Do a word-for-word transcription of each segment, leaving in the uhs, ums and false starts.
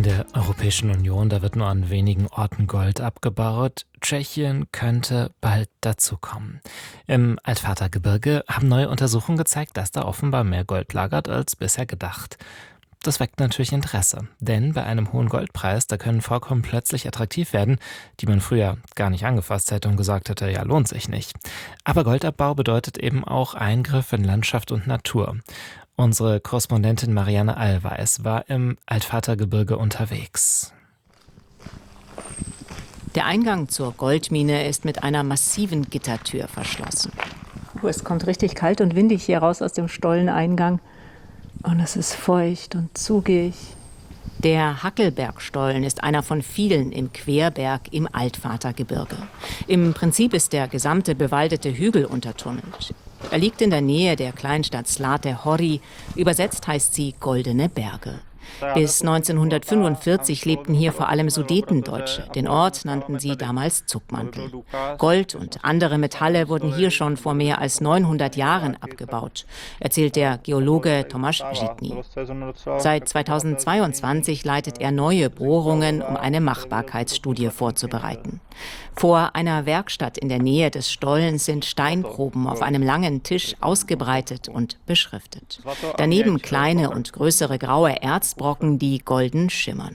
der Europäischen Union, da wird nur an wenigen Orten Gold abgebaut. Tschechien könnte bald dazukommen. Im Altvatergebirge haben neue Untersuchungen gezeigt, dass da offenbar mehr Gold lagert als bisher gedacht. Das weckt natürlich Interesse, denn bei einem hohen Goldpreis, da können Vorkommen plötzlich attraktiv werden, die man früher gar nicht angefasst hätte und gesagt hätte, ja, lohnt sich nicht. Aber Goldabbau bedeutet eben auch Eingriff in Landschaft und Natur. Unsere Korrespondentin Marianne Allweis war im Altvatergebirge unterwegs. Der Eingang zur Goldmine ist mit einer massiven Gittertür verschlossen. Oh, es kommt richtig kalt und windig hier raus aus dem Stolleneingang. Und es ist feucht und zugig. Der Hackelbergstollen ist einer von vielen im Querberg im Altvatergebirge. Im Prinzip ist der gesamte bewaldete Hügel untertunnelt. Er liegt in der Nähe der Kleinstadt Zlaté Hory, übersetzt heißt sie Goldene Berge. Bis neunzehnhundertfünfundvierzig lebten hier vor allem Sudetendeutsche. Den Ort nannten sie damals Zuckmantel. Gold und andere Metalle wurden hier schon vor mehr als neunhundert Jahren abgebaut, erzählt der Geologe Tomáš Žitný. Seit zweitausendzweiundzwanzig leitet er neue Bohrungen, um eine Machbarkeitsstudie vorzubereiten. Vor einer Werkstatt in der Nähe des Stollens sind Steinproben auf einem langen Tisch ausgebreitet und beschriftet. Daneben kleine und größere graue Erzbrocken, die golden schimmern.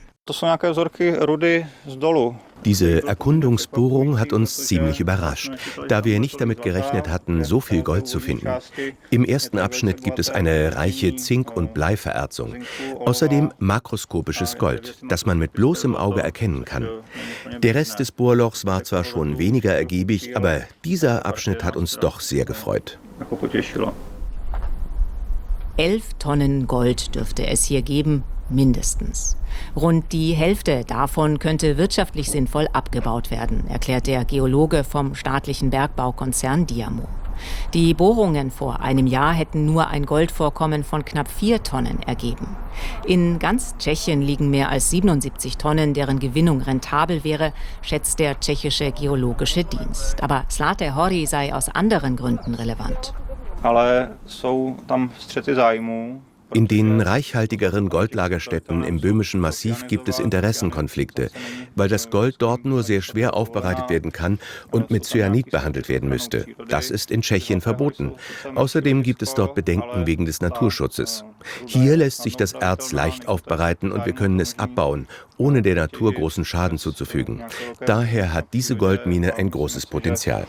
Diese Erkundungsbohrung hat uns ziemlich überrascht, da wir nicht damit gerechnet hatten, so viel Gold zu finden. Im ersten Abschnitt gibt es eine reiche Zink- und Bleivererzung. Außerdem makroskopisches Gold, das man mit bloßem Auge erkennen kann. Der Rest des Bohrlochs war zwar schon weniger ergiebig, aber dieser Abschnitt hat uns doch sehr gefreut. Elf Tonnen Gold dürfte es hier geben, mindestens. Rund die Hälfte davon könnte wirtschaftlich sinnvoll abgebaut werden, erklärt der Geologe vom staatlichen Bergbaukonzern Diamo. Die Bohrungen vor einem Jahr hätten nur ein Goldvorkommen von knapp vier Tonnen ergeben. In ganz Tschechien liegen mehr als siebenundsiebzig Tonnen, deren Gewinnung rentabel wäre, schätzt der tschechische Geologische Dienst. Aber Zlaté Hory sei aus anderen Gründen relevant. In den reichhaltigeren Goldlagerstätten im böhmischen Massiv gibt es Interessenkonflikte, weil das Gold dort nur sehr schwer aufbereitet werden kann und mit Cyanid behandelt werden müsste. Das ist in Tschechien verboten. Außerdem gibt es dort Bedenken wegen des Naturschutzes. Hier lässt sich das Erz leicht aufbereiten und wir können es abbauen, ohne der Natur großen Schaden zuzufügen. Daher hat diese Goldmine ein großes Potenzial.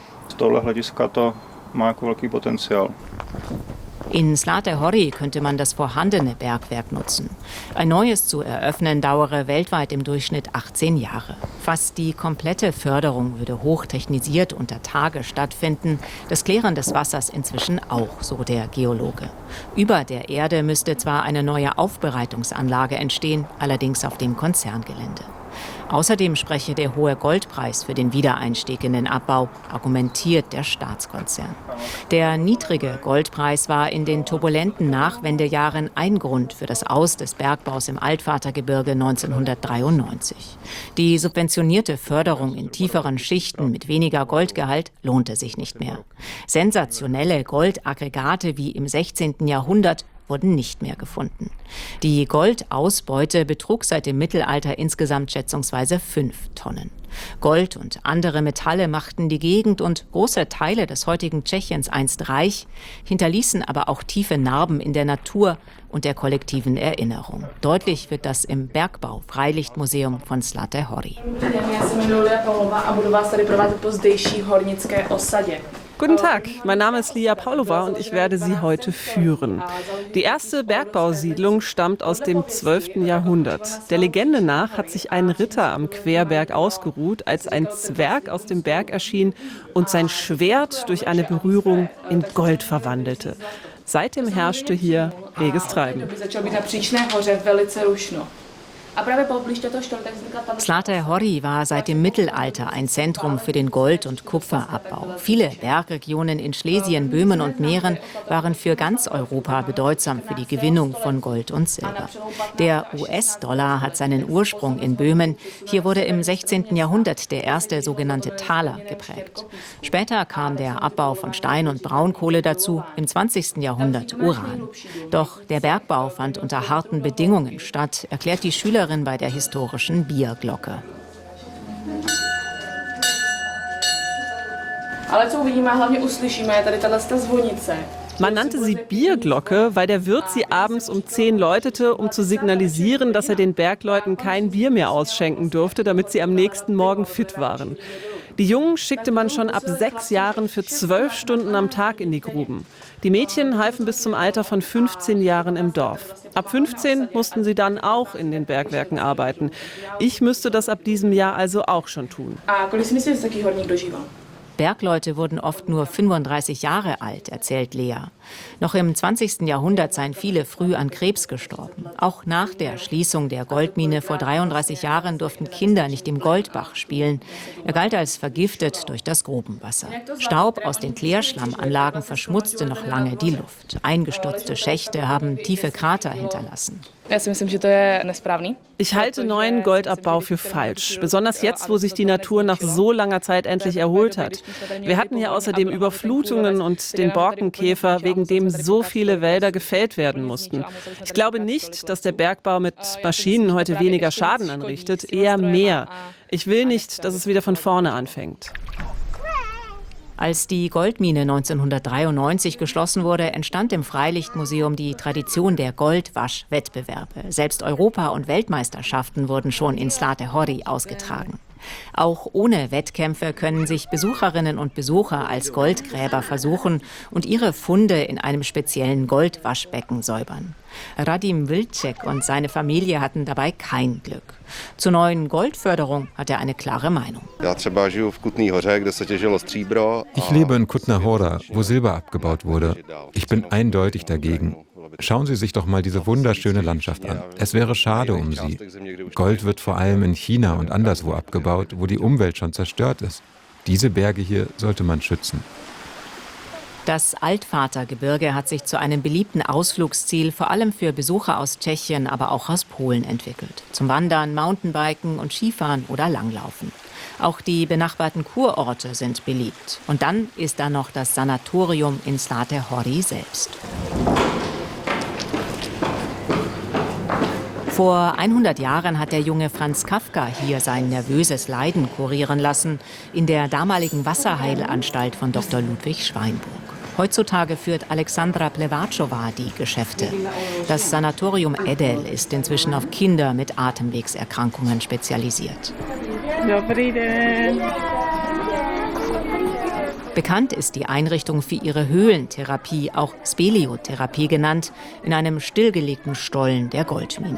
In Zlaté Hory könnte man das vorhandene Bergwerk nutzen. Ein neues zu eröffnen dauere weltweit im Durchschnitt achtzehn Jahre. Fast die komplette Förderung würde hochtechnisiert unter Tage stattfinden, das Klären des Wassers inzwischen auch, so der Geologe. Über der Erde müsste zwar eine neue Aufbereitungsanlage entstehen, allerdings auf dem Konzerngelände. Außerdem spreche der hohe Goldpreis für den Wiedereinstieg in den Abbau, argumentiert der Staatskonzern. Der niedrige Goldpreis war in den turbulenten Nachwendejahren ein Grund für das Aus des Bergbaus im Altvatergebirge neunzehnhundertdreiundneunzig. Die subventionierte Förderung in tieferen Schichten mit weniger Goldgehalt lohnte sich nicht mehr. Sensationelle Goldaggregate wie im sechzehnten Jahrhundert wurden nicht mehr gefunden. Die Goldausbeute betrug seit dem Mittelalter insgesamt schätzungsweise fünf Tonnen. Gold und andere Metalle machten die Gegend und große Teile des heutigen Tschechiens einst reich, hinterließen aber auch tiefe Narben in der Natur und der kollektiven Erinnerung. Deutlich wird das im Bergbau-Freilichtmuseum von Zlaté Hory. Guten Tag, mein Name ist Lia Paulova und ich werde Sie heute führen. Die erste Bergbausiedlung stammt aus dem zwölften Jahrhundert. Der Legende nach hat sich ein Ritter am Querberg ausgeruht, als ein Zwerg aus dem Berg erschien und sein Schwert durch eine Berührung in Gold verwandelte. Seitdem herrschte hier reges Treiben. Zlaté Hory war seit dem Mittelalter ein Zentrum für den Gold- und Kupferabbau. Viele Bergregionen in Schlesien, Böhmen und Mähren waren für ganz Europa bedeutsam für die Gewinnung von Gold und Silber. Der U S-Dollar hat seinen Ursprung in Böhmen. Hier wurde im sechzehnten Jahrhundert der erste sogenannte Taler geprägt. Später kam der Abbau von Stein und Braunkohle dazu, im zwanzigsten Jahrhundert Uran. Doch der Bergbau fand unter harten Bedingungen statt, erklärt die Schülerin Besucherin bei der historischen Bierglocke. Man nannte sie Bierglocke, weil der Wirt sie abends um zehn läutete, um zu signalisieren, dass er den Bergleuten kein Bier mehr ausschenken durfte, damit sie am nächsten Morgen fit waren. Die Jungen schickte man schon ab sechs Jahren für zwölf Stunden am Tag in die Gruben. Die Mädchen halfen bis zum Alter von fünfzehn Jahren im Dorf. Ab fünfzehn mussten sie dann auch in den Bergwerken arbeiten. Ich müsste das ab diesem Jahr also auch schon tun. Bergleute wurden oft nur fünfunddreißig Jahre alt, erzählt Lea. Noch im zwanzigsten Jahrhundert seien viele früh an Krebs gestorben. Auch nach der Schließung der Goldmine vor dreiunddreißig Jahren durften Kinder nicht im Goldbach spielen. Er galt als vergiftet durch das Grubenwasser. Staub aus den Klärschlammanlagen verschmutzte noch lange die Luft. Eingestürzte Schächte haben tiefe Krater hinterlassen. Ich halte neuen Goldabbau für falsch, besonders jetzt, wo sich die Natur nach so langer Zeit endlich erholt hat. Wir hatten hier außerdem Überflutungen und den Borkenkäfer, wegen dem so viele Wälder gefällt werden mussten. Ich glaube nicht, dass der Bergbau mit Maschinen heute weniger Schaden anrichtet, eher mehr. Ich will nicht, dass es wieder von vorne anfängt. Als die Goldmine neunzehnhundertdreiundneunzig geschlossen wurde, entstand im Freilichtmuseum die Tradition der Goldwaschwettbewerbe. Selbst Europa- und Weltmeisterschaften wurden schon in Zlatý ausgetragen. Auch ohne Wettkämpfe können sich Besucherinnen und Besucher als Goldgräber versuchen und ihre Funde in einem speziellen Goldwaschbecken säubern. Radim Vilcek und seine Familie hatten dabei kein Glück. Zur neuen Goldförderung hat er eine klare Meinung. Ich lebe in Kutná Hora, wo Silber abgebaut wurde. Ich bin eindeutig dagegen. Schauen Sie sich doch mal diese wunderschöne Landschaft an. Es wäre schade um sie. Gold wird vor allem in China und anderswo abgebaut, wo die Umwelt schon zerstört ist. Diese Berge hier sollte man schützen. Das Altvatergebirge hat sich zu einem beliebten Ausflugsziel, vor allem für Besucher aus Tschechien, aber auch aus Polen entwickelt. Zum Wandern, Mountainbiken und Skifahren oder Langlaufen. Auch die benachbarten Kurorte sind beliebt. Und dann ist da noch das Sanatorium in Zlaté selbst. Vor hundert Jahren hat der junge Franz Kafka hier sein nervöses Leiden kurieren lassen, in der damaligen Wasserheilanstalt von Doktor Ludwig Schweinburg. Heutzutage führt Alexandra Plevatschova die Geschäfte. Das Sanatorium Edel ist inzwischen auf Kinder mit Atemwegserkrankungen spezialisiert. Bekannt ist die Einrichtung für ihre Höhlentherapie, auch Speleotherapie genannt, in einem stillgelegten Stollen der Goldmine.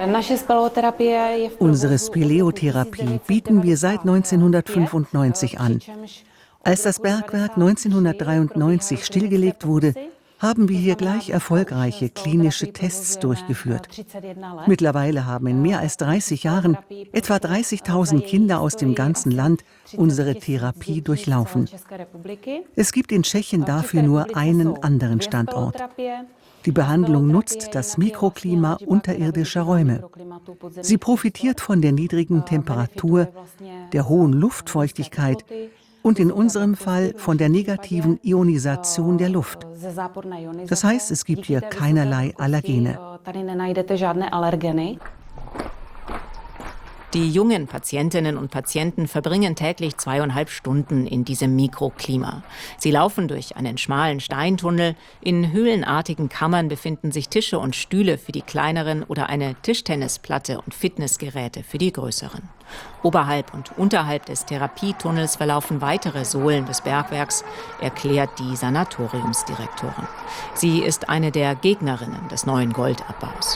Unsere Speleotherapie bieten wir seit neunzehnhundertfünfundneunzig an. Als das Bergwerk neunzehnhundertdreiundneunzig stillgelegt wurde, haben wir hier gleich erfolgreiche klinische Tests durchgeführt. Mittlerweile haben in mehr als dreißig Jahren etwa dreißigtausend Kinder aus dem ganzen Land unsere Therapie durchlaufen. Es gibt in Tschechien dafür nur einen anderen Standort. Die Behandlung nutzt das Mikroklima unterirdischer Räume. Sie profitiert von der niedrigen Temperatur, der hohen Luftfeuchtigkeit und in unserem Fall von der negativen Ionisation der Luft. Das heißt, es gibt hier keinerlei Allergene. Die jungen Patientinnen und Patienten verbringen täglich zweieinhalb Stunden in diesem Mikroklima. Sie laufen durch einen schmalen Steintunnel. In höhlenartigen Kammern befinden sich Tische und Stühle für die kleineren oder eine Tischtennisplatte und Fitnessgeräte für die größeren. Oberhalb und unterhalb des Therapietunnels verlaufen weitere Sohlen des Bergwerks, erklärt die Sanatoriumsdirektorin. Sie ist eine der Gegnerinnen des neuen Goldabbaus.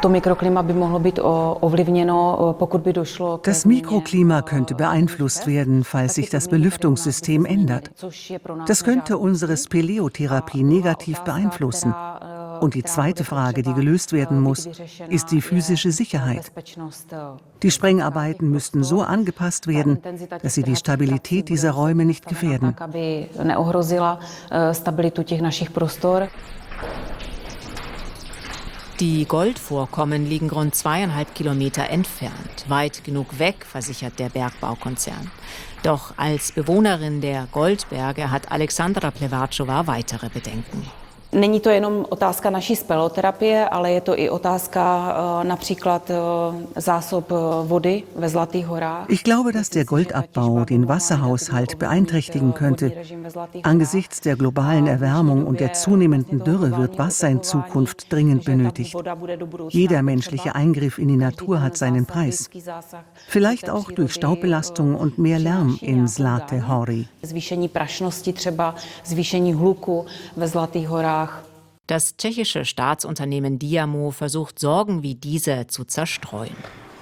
Das Mikroklima könnte beeinflusst werden, falls sich das Belüftungssystem ändert. Das könnte unsere Speleotherapie negativ beeinflussen. Und die zweite Frage, die gelöst werden muss, ist die physische Sicherheit. Die Sprengarbeiten müssten so angepasst werden, dass sie die Stabilität dieser Räume nicht gefährden. Die Goldvorkommen liegen rund zweieinhalb Kilometer entfernt. Weit genug weg, versichert der Bergbaukonzern. Doch als Bewohnerin der Goldberge hat Alexandra Plevatschova weitere Bedenken. Není to jenom otázka naší speleoterapie, ale je to i otázka například zásob vody ve Zlatých Horách. Ich glaube, dass der Goldabbau den Wasserhaushalt beeinträchtigen könnte. Angesichts der globalen Erwärmung und der zunehmenden Dürre wird Wasser in Zukunft dringend benötigt. Jeder menschliche Eingriff in die Natur hat seinen Preis. Vielleicht auch durch Staubbelastung und mehr Lärm in Zlaté Hory. Zvýšení prašnosti třeba, zvýšení hluku ve Zlatých Horách. Das tschechische Staatsunternehmen Diamo versucht, Sorgen wie diese zu zerstreuen.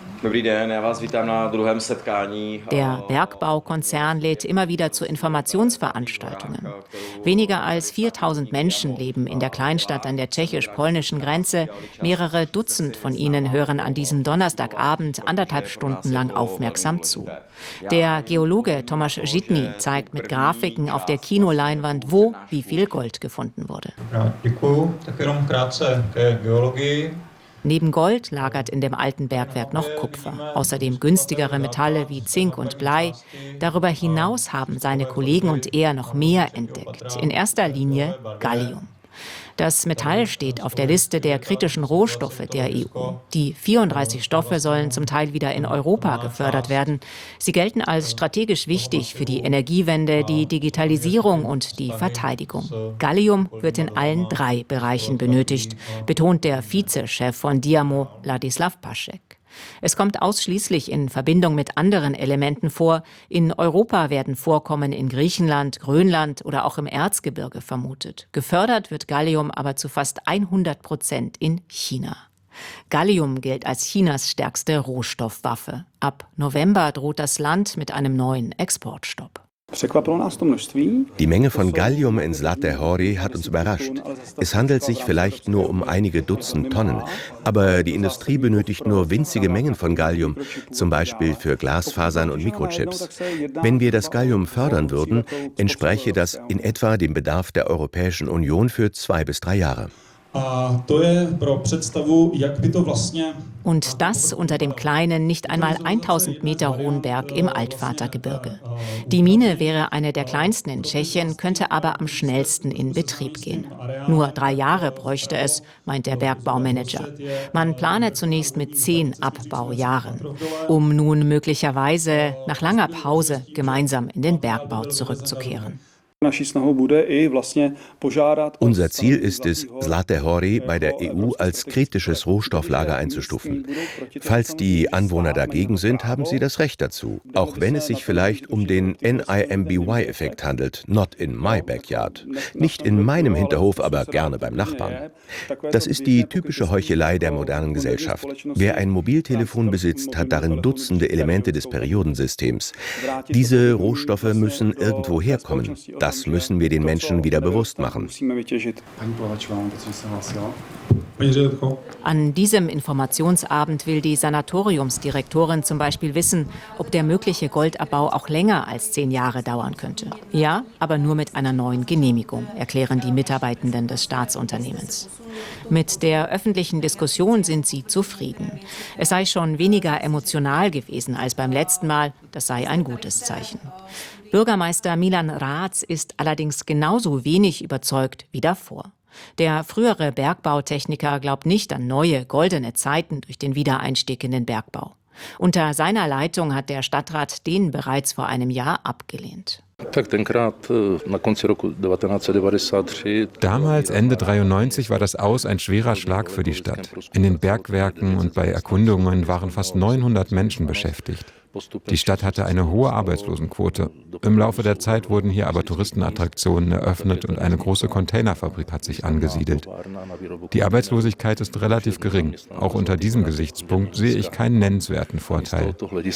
Der Bergbaukonzern lädt immer wieder zu Informationsveranstaltungen. Weniger als viertausend Menschen leben in der Kleinstadt an der tschechisch-polnischen Grenze. Mehrere Dutzend von ihnen hören an diesem Donnerstagabend anderthalb Stunden lang aufmerksam zu. Der Geologe Tomáš Žitný zeigt mit Grafiken auf der Kinoleinwand, wo wie viel Gold gefunden wurde. Neben Gold lagert in dem alten Bergwerk noch Kupfer, außerdem günstigere Metalle wie Zink und Blei. Darüber hinaus haben seine Kollegen und er noch mehr entdeckt, in erster Linie Gallium. Das Metall steht auf der Liste der kritischen Rohstoffe der E U. Die vierunddreißig Stoffe sollen zum Teil wieder in Europa gefördert werden. Sie gelten als strategisch wichtig für die Energiewende, die Digitalisierung und die Verteidigung. Gallium wird in allen drei Bereichen benötigt, betont der Vizechef von Diamo, Ladislav Pašek. Es kommt ausschließlich in Verbindung mit anderen Elementen vor. In Europa werden Vorkommen in Griechenland, Grönland oder auch im Erzgebirge vermutet. Gefördert wird Gallium aber zu fast hundert Prozent in China. Gallium gilt als Chinas stärkste Rohstoffwaffe. Ab November droht das Land mit einem neuen Exportstopp. Die Menge von Gallium in Zlaté Hory hat uns überrascht. Es handelt sich vielleicht nur um einige Dutzend Tonnen, aber die Industrie benötigt nur winzige Mengen von Gallium, zum Beispiel für Glasfasern und Mikrochips. Wenn wir das Gallium fördern würden, entspräche das in etwa dem Bedarf der Europäischen Union für zwei bis drei Jahre. Und das unter dem kleinen, nicht einmal tausend Meter hohen Berg im Altvatergebirge. Die Mine wäre eine der kleinsten in Tschechien, könnte aber am schnellsten in Betrieb gehen. Nur drei Jahre bräuchte es, meint der Bergbaumanager. Man plane zunächst mit zehn Abbaujahren, um nun möglicherweise nach langer Pause gemeinsam in den Bergbau zurückzukehren. Unser Ziel ist es, Zlaté Hory bei der E U als kritisches Rohstofflager einzustufen. Falls die Anwohner dagegen sind, haben sie das Recht dazu, auch wenn es sich vielleicht um den N I M B Y-Effekt handelt, not in my backyard. Nicht in meinem Hinterhof, aber gerne beim Nachbarn. Das ist die typische Heuchelei der modernen Gesellschaft. Wer ein Mobiltelefon besitzt, hat darin Dutzende Elemente des Periodensystems. Diese Rohstoffe müssen irgendwo herkommen. Das müssen wir den Menschen wieder bewusst machen. An diesem Informationsabend will die Sanatoriumsdirektorin zum Beispiel wissen, ob der mögliche Goldabbau auch länger als zehn Jahre dauern könnte. Ja, aber nur mit einer neuen Genehmigung, erklären die Mitarbeitenden des Staatsunternehmens. Mit der öffentlichen Diskussion sind sie zufrieden. Es sei schon weniger emotional gewesen als beim letzten Mal. Das sei ein gutes Zeichen. Bürgermeister Milan Rac ist allerdings genauso wenig überzeugt wie davor. Der frühere Bergbautechniker glaubt nicht an neue, goldene Zeiten durch den Wiedereinstieg in den Bergbau. Unter seiner Leitung hat der Stadtrat den bereits vor einem Jahr abgelehnt. Damals, Ende dreiundneunzig, war das Aus ein schwerer Schlag für die Stadt. In den Bergwerken und bei Erkundungen waren fast neunhundert Menschen beschäftigt. Die Stadt hatte eine hohe Arbeitslosenquote. Im Laufe der Zeit wurden hier aber Touristenattraktionen eröffnet und eine große Containerfabrik hat sich angesiedelt. Die Arbeitslosigkeit ist relativ gering. Auch unter diesem Gesichtspunkt sehe ich keinen nennenswerten Vorteil.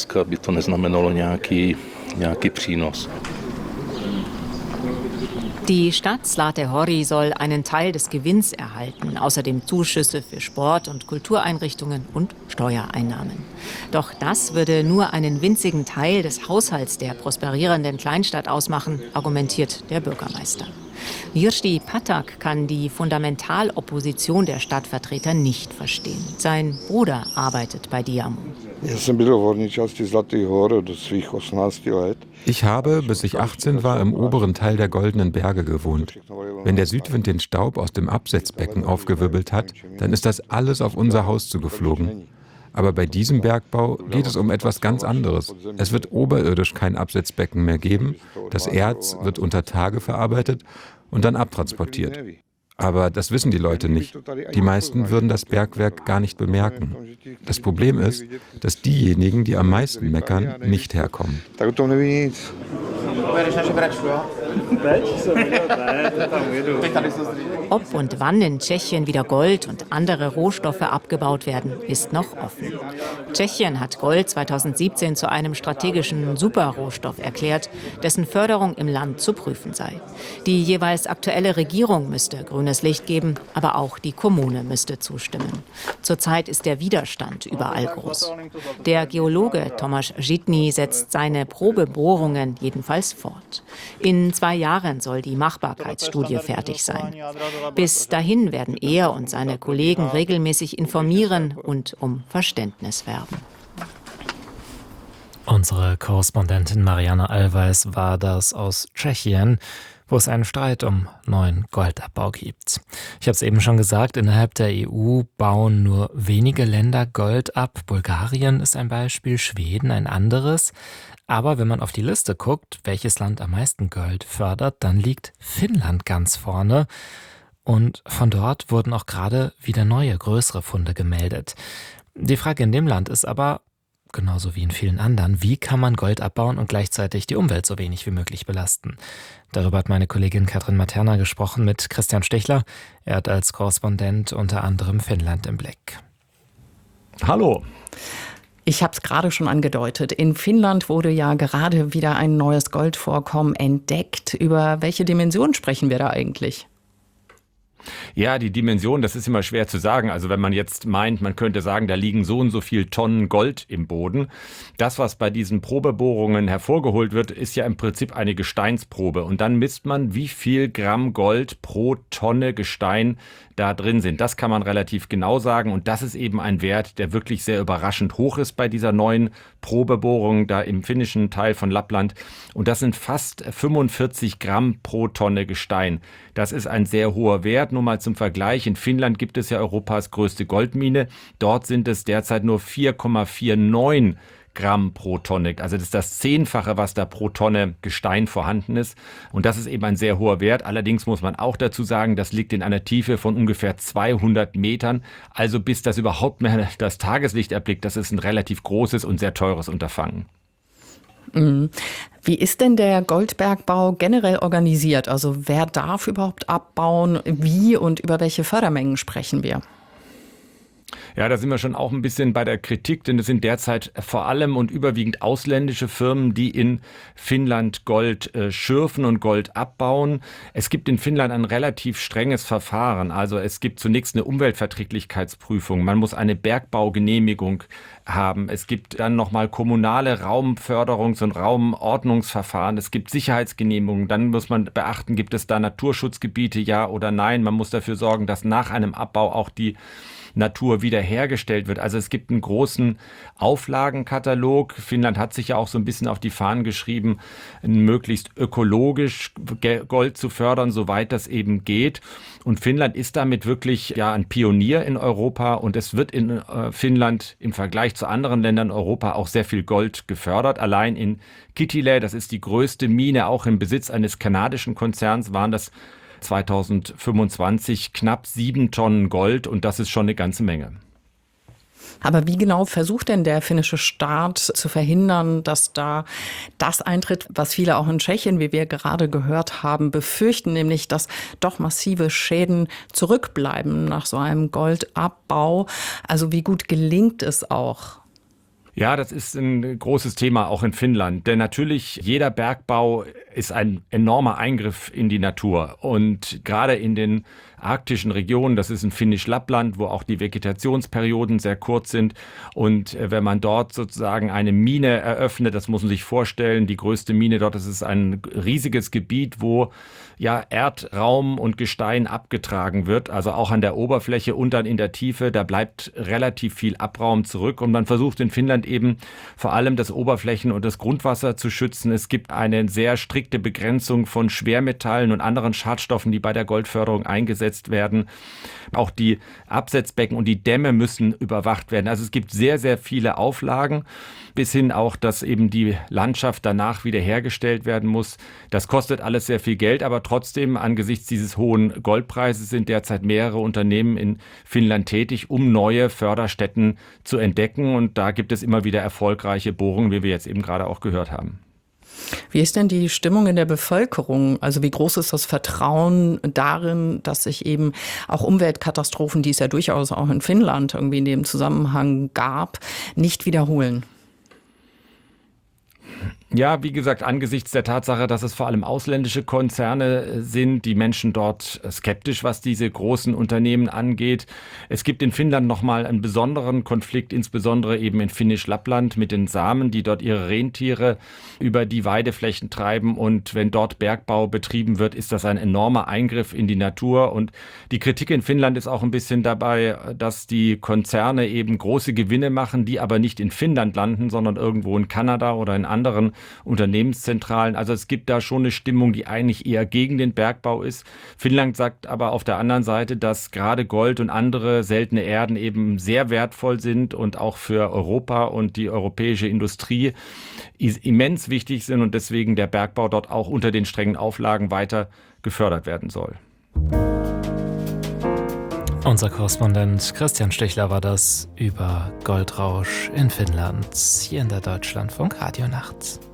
Die Stadt Zlaté Hory soll einen Teil des Gewinns erhalten, außerdem Zuschüsse für Sport- und Kultureinrichtungen und Steuereinnahmen. Doch das würde nur einen winzigen Teil des Haushalts der prosperierenden Kleinstadt ausmachen, argumentiert der Bürgermeister. Jiří Patak kann die Fundamentalopposition der Stadtvertreter nicht verstehen. Sein Bruder arbeitet bei Diamo. Ich habe, bis ich achtzehn war, im oberen Teil der Goldenen Berge gewohnt. Wenn der Südwind den Staub aus dem Absetzbecken aufgewirbelt hat, dann ist das alles auf unser Haus zugeflogen. Aber bei diesem Bergbau geht es um etwas ganz anderes. Es wird oberirdisch kein Absetzbecken mehr geben. Das Erz wird unter Tage verarbeitet und dann abtransportiert. Aber das wissen die Leute nicht. Die meisten würden das Bergwerk gar nicht bemerken. Das Problem ist, dass diejenigen, die am meisten meckern, nicht herkommen. Ob und wann in Tschechien wieder Gold und andere Rohstoffe abgebaut werden, ist noch offen. Tschechien hat Gold zweitausendsiebzehn zu einem strategischen Superrohstoff erklärt, dessen Förderung im Land zu prüfen sei. Die jeweils aktuelle Regierung müsste grünes Licht geben, aber auch die Kommune müsste zustimmen. Zurzeit ist der Widerstand überall groß. Der Geologe Tomáš Žitný setzt seine Probebohrungen jedenfalls fort. In zwei Jahren soll die Machbarkeitsstudie fertig sein. Bis dahin werden er und seine Kollegen regelmäßig informieren und um Verständnis werben. Unsere Korrespondentin Marianne Allweis war das aus Tschechien, wo es einen Streit um neuen Goldabbau gibt. Ich habe es eben schon gesagt, innerhalb der E U bauen nur wenige Länder Gold ab. Bulgarien ist ein Beispiel, Schweden ein anderes. Aber wenn man auf die Liste guckt, welches Land am meisten Gold fördert, dann liegt Finnland ganz vorne. Und von dort wurden auch gerade wieder neue, größere Funde gemeldet. Die Frage in dem Land ist aber, genauso wie in vielen anderen, wie kann man Gold abbauen und gleichzeitig die Umwelt so wenig wie möglich belasten? Darüber hat meine Kollegin Katrin Materna gesprochen mit Christian Stechler. Er hat als Korrespondent unter anderem Finnland im Blick. Hallo. Ich habe es gerade schon angedeutet. In Finnland wurde ja gerade wieder ein neues Goldvorkommen entdeckt. Über welche Dimension sprechen wir da eigentlich? Ja, die Dimension, das ist immer schwer zu sagen. Also wenn man jetzt meint, man könnte sagen, da liegen so und so viel Tonnen Gold im Boden. Das, was bei diesen Probebohrungen hervorgeholt wird, ist ja im Prinzip eine Gesteinsprobe. Und dann misst man, wie viel Gramm Gold pro Tonne Gestein da drin sind. Das kann man relativ genau sagen. Und das ist eben ein Wert, der wirklich sehr überraschend hoch ist bei dieser neuen Probebohrung da im finnischen Teil von Lappland. Und das sind fast fünfundvierzig Gramm pro Tonne Gestein. Das ist ein sehr hoher Wert. Nur mal zum Vergleich. In Finnland gibt es ja Europas größte Goldmine. Dort sind es derzeit nur vier Komma neunundvierzig Gramm pro Tonne. Also das ist das Zehnfache, was da pro Tonne Gestein vorhanden ist. Und das ist eben ein sehr hoher Wert. Allerdings muss man auch dazu sagen, das liegt in einer Tiefe von ungefähr zweihundert Metern. Also bis das überhaupt mehr das Tageslicht erblickt, das ist ein relativ großes und sehr teures Unterfangen. Wie ist denn der Goldbergbau generell organisiert? Also wer darf überhaupt abbauen? Wie und über welche Fördermengen sprechen wir? Ja, da sind wir schon auch ein bisschen bei der Kritik, denn es sind derzeit vor allem und überwiegend ausländische Firmen, die in Finnland Gold äh, schürfen und Gold abbauen. Es gibt in Finnland ein relativ strenges Verfahren. Also es gibt zunächst eine Umweltverträglichkeitsprüfung. Man muss eine Bergbaugenehmigung haben. Es gibt dann nochmal kommunale Raumförderungs- und Raumordnungsverfahren. Es gibt Sicherheitsgenehmigungen. Dann muss man beachten, gibt es da Naturschutzgebiete, ja oder nein. Man muss dafür sorgen, dass nach einem Abbau auch die Natur wiederhergestellt wird. Also es gibt einen großen Auflagenkatalog. Finnland hat sich ja auch so ein bisschen auf die Fahnen geschrieben, möglichst ökologisch Gold zu fördern, soweit das eben geht. Und Finnland ist damit wirklich ja ein Pionier in Europa und es wird in äh, Finnland im Vergleich zu anderen Ländern Europa auch sehr viel Gold gefördert. Allein in Kittilä, das ist die größte Mine, auch im Besitz eines kanadischen Konzerns, waren das zweitausendfünfundzwanzig knapp sieben Tonnen Gold und das ist schon eine ganze Menge. Aber wie genau versucht denn der finnische Staat zu verhindern, dass da das eintritt, was viele auch in Tschechien, wie wir gerade gehört haben, befürchten, nämlich dass doch massive Schäden zurückbleiben nach so einem Goldabbau? Also wie gut gelingt es auch? Ja, das ist ein großes Thema auch in Finnland, denn natürlich jeder Bergbau ist ein enormer Eingriff in die Natur und gerade in den arktischen Regionen. Das ist in Finnisch-Lappland, wo auch die Vegetationsperioden sehr kurz sind. Und wenn man dort sozusagen eine Mine eröffnet, das muss man sich vorstellen, die größte Mine dort, das ist ein riesiges Gebiet, wo ja Erdraum und Gestein abgetragen wird, also auch an der Oberfläche und dann in der Tiefe, da bleibt relativ viel Abraum zurück und man versucht in Finnland eben vor allem das Oberflächen- und das Grundwasser zu schützen. Es gibt eine sehr strikte Begrenzung von Schwermetallen und anderen Schadstoffen, die bei der Goldförderung eingesetzt werden. Auch die Absetzbecken und die Dämme müssen überwacht werden. Also es gibt sehr, sehr viele Auflagen, bis hin auch, dass eben die Landschaft danach wiederhergestellt werden muss. Das kostet alles sehr viel Geld, aber trotzdem angesichts dieses hohen Goldpreises sind derzeit mehrere Unternehmen in Finnland tätig, um neue Förderstätten zu entdecken. Und da gibt es immer wieder erfolgreiche Bohrungen, wie wir jetzt eben gerade auch gehört haben. Wie ist denn die Stimmung in der Bevölkerung? Also wie groß ist das Vertrauen darin, dass sich eben auch Umweltkatastrophen, die es ja durchaus auch in Finnland irgendwie in dem Zusammenhang gab, nicht wiederholen? Ja, wie gesagt, angesichts der Tatsache, dass es vor allem ausländische Konzerne sind, die Menschen dort skeptisch, was diese großen Unternehmen angeht. Es gibt in Finnland nochmal einen besonderen Konflikt, insbesondere eben in Finnisch-Lappland mit den Samen, die dort ihre Rentiere über die Weideflächen treiben. Und wenn dort Bergbau betrieben wird, ist das ein enormer Eingriff in die Natur. Und die Kritik in Finnland ist auch ein bisschen dabei, dass die Konzerne eben große Gewinne machen, die aber nicht in Finnland landen, sondern irgendwo in Kanada oder in anderen Unternehmenszentralen. Also es gibt da schon eine Stimmung, die eigentlich eher gegen den Bergbau ist. Finnland sagt aber auf der anderen Seite, dass gerade Gold und andere seltene Erden eben sehr wertvoll sind und auch für Europa und die europäische Industrie immens wichtig sind und deswegen der Bergbau dort auch unter den strengen Auflagen weiter gefördert werden soll. Unser Korrespondent Christian Stichler war das über Goldrausch in Finnland hier in der Deutschlandfunk Radionacht.